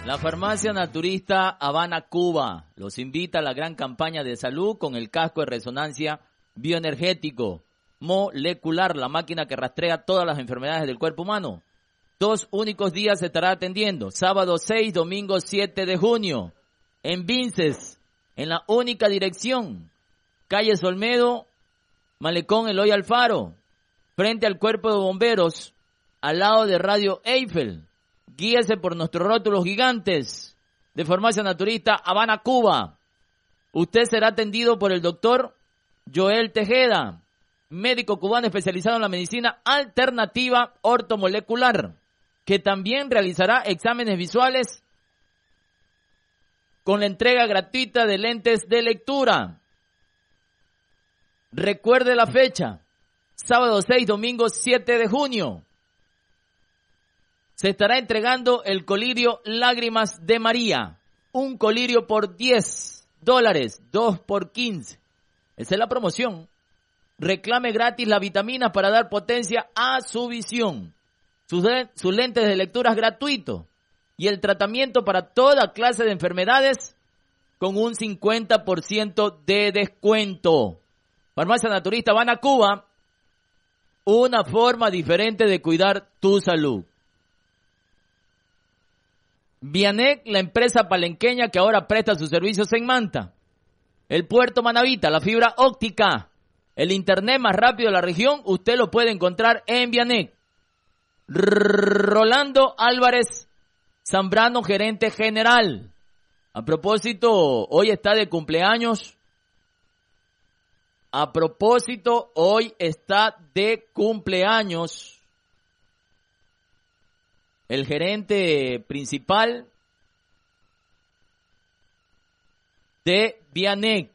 La farmacia naturista Habana, Cuba, los invita a la gran campaña de salud con el casco de resonancia bioenergético molecular, la máquina que rastrea todas las enfermedades del cuerpo humano. 2 únicos días se estará atendiendo, sábado 6, domingo 7 de junio, en Vinces, en la única dirección, calle Solmedo, Malecón Eloy Alfaro, frente al cuerpo de bomberos, al lado de Radio Eiffel. Guíese por nuestros rótulos gigantes de Farmacia Naturista Habana, Cuba. Usted será atendido por el doctor Joel Tejeda, médico cubano especializado en la medicina alternativa ortomolecular, que también realizará exámenes visuales con la entrega gratuita de lentes de lectura. Recuerde la fecha, sábado 6, domingo 7 de junio. Se estará entregando el colirio Lágrimas de María. Un colirio por $10, 2 por 15. Esa es la promoción. Reclame gratis la vitamina para dar potencia a su visión. Sus lentes de lectura gratuitos. Y el tratamiento para toda clase de enfermedades con un 50% de descuento. Farmacia Naturista Habana, Cuba. Una forma diferente de cuidar tu salud. Vianec, la empresa palenqueña que ahora presta sus servicios en Manta. El Puerto Manavita, la fibra óptica, el internet más rápido de la región, usted lo puede encontrar en Vianec. Rolando Álvarez Zambrano, gerente general. A propósito, hoy está de cumpleaños. El gerente principal de Vianec.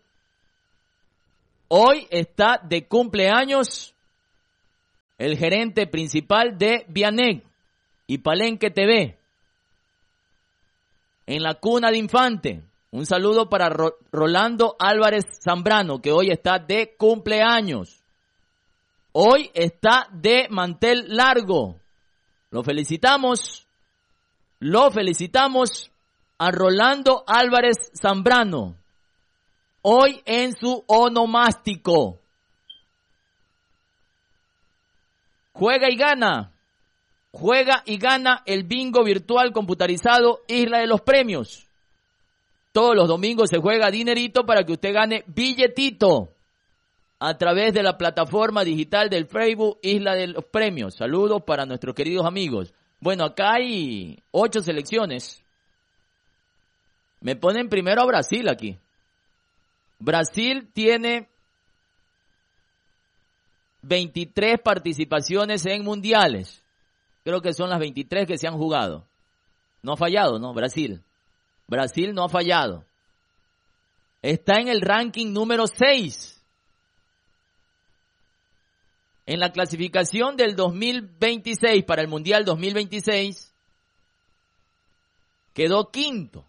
Hoy está de cumpleaños el gerente principal de Vianec y Palenque TV. En la cuna de Infante. Un saludo para Rolando Álvarez Zambrano, que hoy está de cumpleaños. Hoy está de mantel largo. Lo felicitamos a Rolando Álvarez Zambrano, hoy en su onomástico. Juega y gana el bingo virtual computarizado Isla de los Premios. Todos los domingos se juega dinerito para que usted gane billetito a través de la plataforma digital del Facebook Isla de los Premios. Saludos para nuestros queridos amigos. Bueno, acá hay 8 selecciones. Me ponen primero a Brasil aquí. Brasil tiene 23 participaciones en mundiales. Creo que son las 23 que se han jugado. No ha fallado, ¿no? Brasil no ha fallado. Está en el ranking número 6. En la clasificación del 2026 para el Mundial 2026, quedó quinto.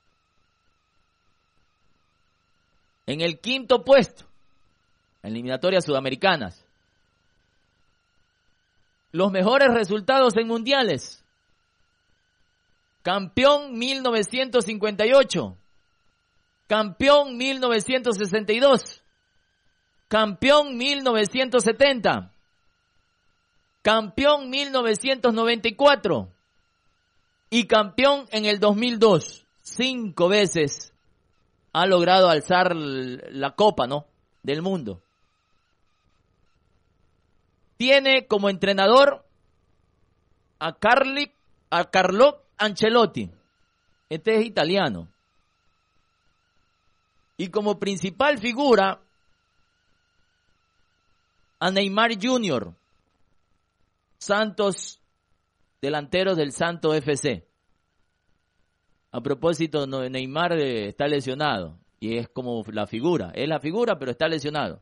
En el quinto puesto, en eliminatorias sudamericanas. Los mejores resultados en mundiales. Campeón 1958. Campeón 1962. Campeón 1970, campeón 1994 y campeón en el 2002. 5 veces ha logrado alzar la copa, ¿no?, del mundo. Tiene como entrenador a Carlo Ancelotti. Este es italiano. Y como principal figura a Neymar Jr., Santos, delantero del Santo FC. A propósito, Neymar está lesionado y es como la figura. Es la figura, pero está lesionado.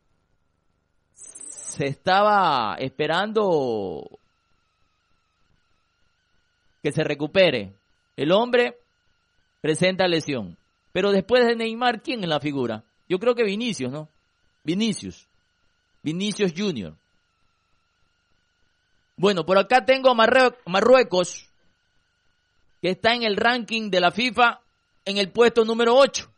Se estaba esperando que se recupere. El hombre presenta lesión. Pero después de Neymar, ¿quién es la figura? Yo creo que Vinicius, ¿no? Vinicius Jr. Bueno, por acá tengo a Marruecos. que está en el ranking de la FIFA en el puesto número 8.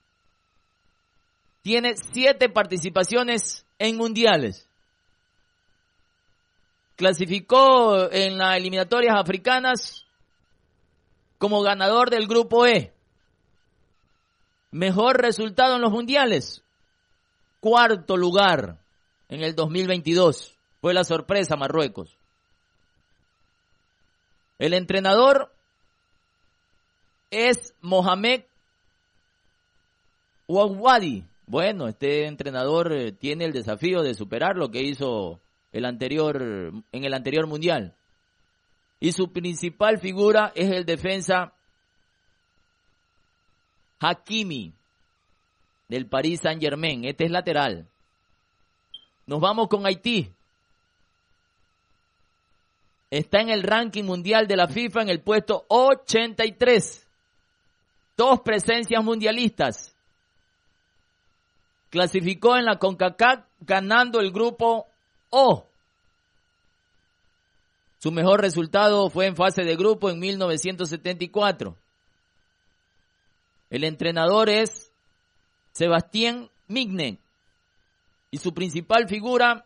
Tiene 7 participaciones en mundiales. Clasificó en las eliminatorias africanas como ganador del grupo E. Mejor resultado en los mundiales, 4º lugar en el 2022. Fue la sorpresa Marruecos. El entrenador es Mohamed Ouaouadi. Bueno, este entrenador tiene el desafío de superar lo que hizo en el anterior mundial. Y su principal figura es el defensa Hakimi del Paris Saint-Germain. Este es lateral. Nos vamos con Haití. Está en el ranking mundial de la FIFA en el puesto 83. 2 presencias mundialistas. Clasificó en la CONCACAF ganando el grupo O. Su mejor resultado fue en fase de grupo en 1974. El entrenador es Sébastien Mignet y su principal figura,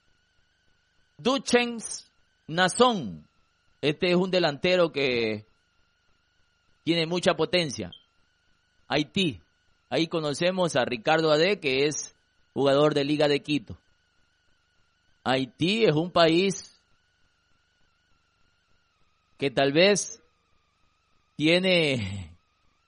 Duchens Nasson. Este es un delantero que tiene mucha potencia. Haití. Ahí conocemos a Ricardo Adé, que es jugador de Liga de Quito. Haití es un país que tal vez tiene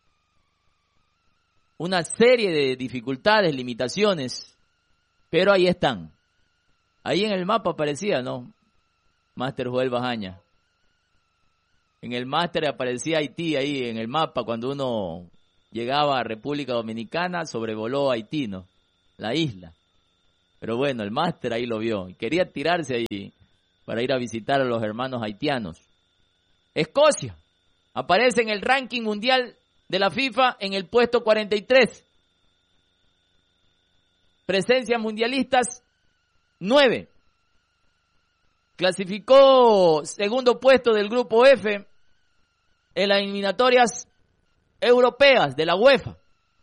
una serie de dificultades, limitaciones, pero ahí están. Ahí en el mapa aparecía, ¿no? Máster Joel Bajaña. En el máster aparecía Haití ahí en el mapa cuando uno llegaba a República Dominicana, sobrevoló Haití, ¿no? La isla. Pero bueno, el máster ahí lo vio y quería tirarse ahí para ir a visitar a los hermanos haitianos. Escocia aparece en el ranking mundial de la FIFA en el puesto 43. Presencias mundialistas, 9. Clasificó segundo puesto del grupo F en las eliminatorias europeas de la UEFA.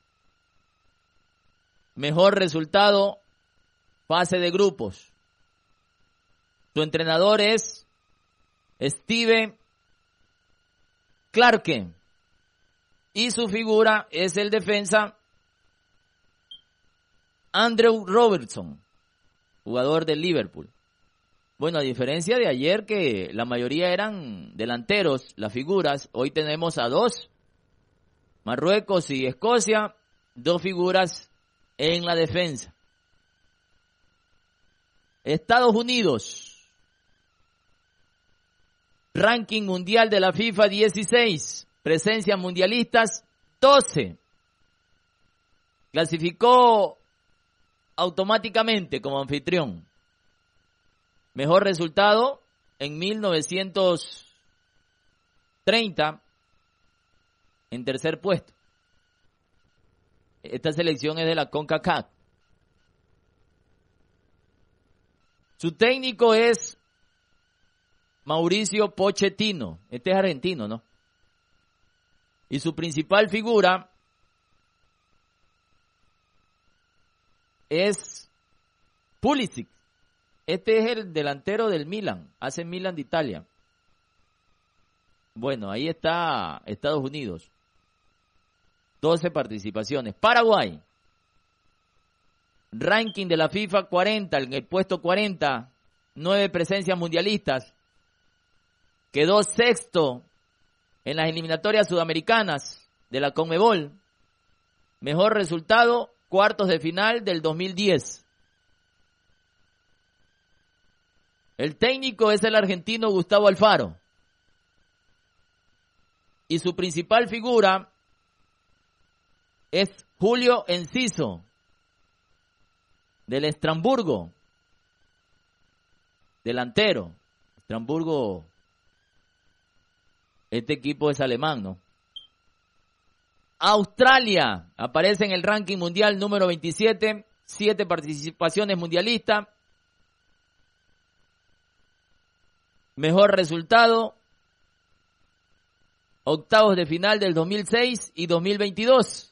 Mejor resultado, fase de grupos. Su entrenador es Steve Clarke y su figura es el defensa Andrew Robertson, jugador del Liverpool. Bueno, a diferencia de ayer que la mayoría eran delanteros, las figuras, hoy tenemos a 2, Marruecos y Escocia, 2 figuras en la defensa. Estados Unidos, ranking mundial de la FIFA 16, presencias mundialistas 12. Clasificó automáticamente como anfitrión. Mejor resultado en 1930 en tercer puesto. Esta selección es de la CONCACAF. Su técnico es Mauricio Pochettino. Este es argentino, ¿no? Y su principal figura es Pulisic. Este es el delantero del Milan, hace Milan de Italia. Bueno, ahí está Estados Unidos. 12 participaciones. Paraguay. Ranking de la FIFA 40, en el puesto 40, 9 presencias mundialistas. Quedó sexto en las eliminatorias sudamericanas de la CONMEBOL. Mejor resultado, cuartos de final del 2010. El técnico es el argentino Gustavo Alfaro. Y su principal figura es Julio Enciso, del Estrasburgo, delantero. Estrasburgo, este equipo es alemán, ¿no? Australia aparece en el ranking mundial número 27, 7 participaciones mundialistas. Mejor resultado, octavos de final del 2006 y 2022.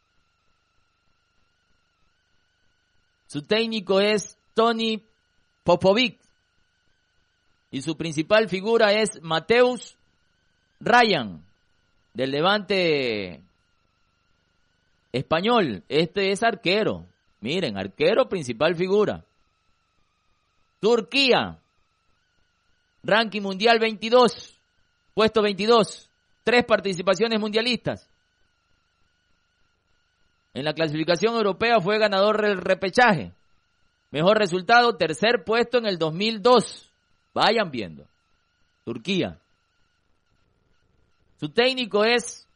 Su técnico es Toni Popovic y su principal figura es Mateus Ryan, del Levante español. Este es arquero. Miren, arquero, principal figura. Turquía, ranking mundial 22, puesto 22, 3 participaciones mundialistas. En la clasificación europea fue ganador del repechaje. Mejor resultado, tercer puesto en el 2002. Vayan viendo. Turquía. Su técnico es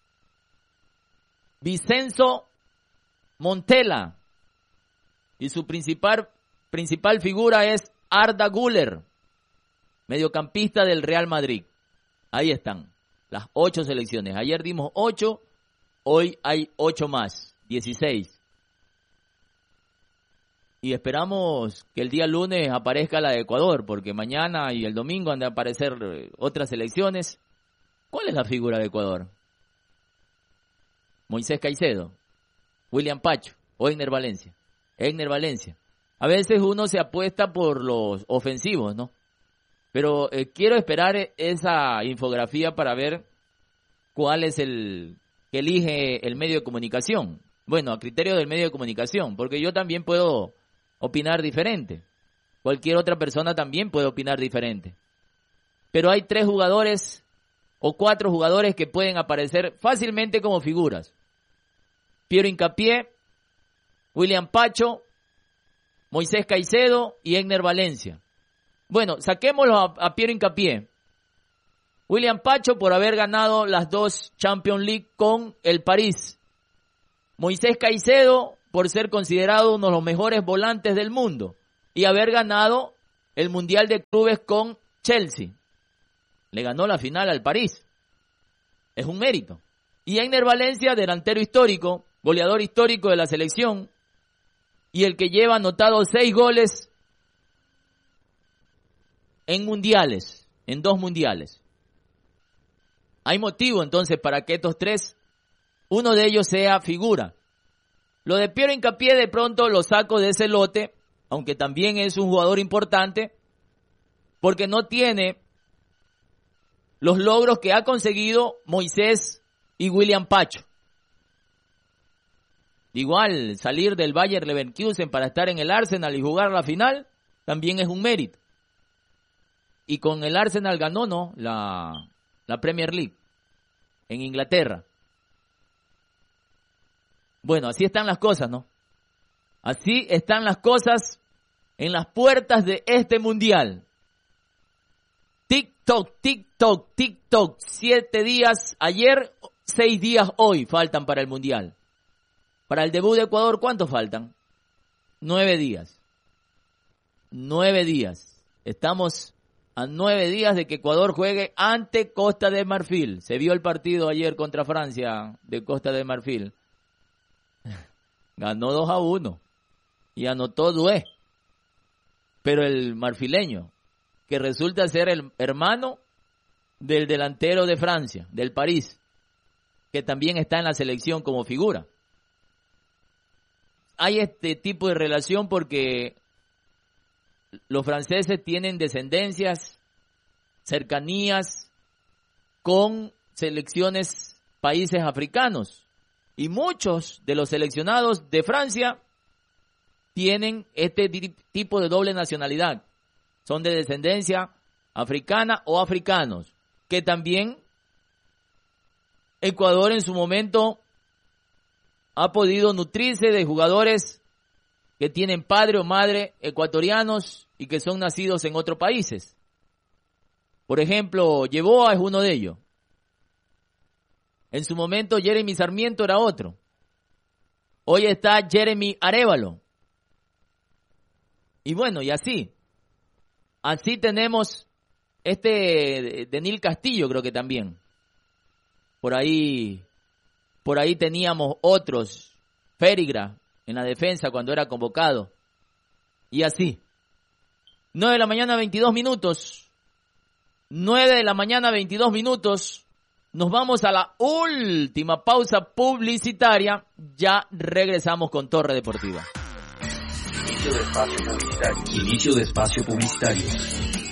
Vincenzo Montella y su principal figura es Arda Güler, mediocampista del Real Madrid. Ahí están las 8 selecciones. Ayer dimos 8, hoy hay 8 más, 16. Y esperamos que el día lunes aparezca la de Ecuador, porque mañana y el domingo han de aparecer otras selecciones. ¿Cuál es la figura de Ecuador? Moisés Caicedo, William Pacho o Egner Valencia. Egner Valencia. A veces uno se apuesta por los ofensivos, ¿no? Pero quiero esperar esa infografía para ver cuál es el que elige el medio de comunicación. Bueno, a criterio del medio de comunicación, porque yo también puedo opinar diferente. Cualquier otra persona también puede opinar diferente. Pero hay 3 jugadores o 4 jugadores que pueden aparecer fácilmente como figuras. Piero Hincapié, William Pacho, Moisés Caicedo y Egner Valencia. Bueno, saquémoslo a Piero Hincapié. William Pacho por haber ganado las 2 Champions League con el París. Moisés Caicedo por ser considerado uno de los mejores volantes del mundo y haber ganado el Mundial de Clubes con Chelsea. Le ganó la final al París. Es un mérito. Y Egner Valencia, delantero histórico, goleador histórico de la selección y el que lleva anotado 6 goles en mundiales, en 2 mundiales. Hay motivo entonces para que estos 3, uno de ellos sea figura. Lo de Piero Hincapié de pronto lo saco de ese lote, aunque también es un jugador importante, porque no tiene los logros que ha conseguido Moisés y William Pacho. Igual, salir del Bayer Leverkusen para estar en el Arsenal y jugar la final, también es un mérito. Y con el Arsenal ganó, ¿no?, la Premier League en Inglaterra. Bueno, así están las cosas, ¿no? Así están las cosas en las puertas de este mundial. TikTok, TikTok, TikTok. 7 días ayer, 6 días hoy faltan para el mundial. Para el debut de Ecuador, ¿cuántos faltan? 9 días. 9 días. Estamos a 9 días de que Ecuador juegue ante Costa de Marfil. Se vio el partido ayer contra Francia de Costa de Marfil. Ganó 2-1 y anotó Doué. Pero el marfileño, que resulta ser el hermano del delantero de Francia, del París, que también está en la selección como figura. Hay este tipo de relación porque los franceses tienen descendencias, cercanías con selecciones, países africanos. Y muchos de los seleccionados de Francia tienen este tipo de doble nacionalidad. Son de descendencia africana o africanos, que también Ecuador en su momento ha podido nutrirse de jugadores que tienen padre o madre ecuatorianos y que son nacidos en otros países. Por ejemplo, Yeboah es uno de ellos. En su momento Jeremy Sarmiento era otro. Hoy está Jeremy Arévalo. Y bueno, y así. Así tenemos Denil Castillo, creo que también. Por ahí teníamos otros. Férigra en la defensa cuando era convocado. Y así. 9 de la mañana, 22 minutos. 9 de la mañana, 22 minutos. Nos vamos a la última pausa publicitaria. Ya regresamos con Torre Deportiva. Inicio de espacio publicitario.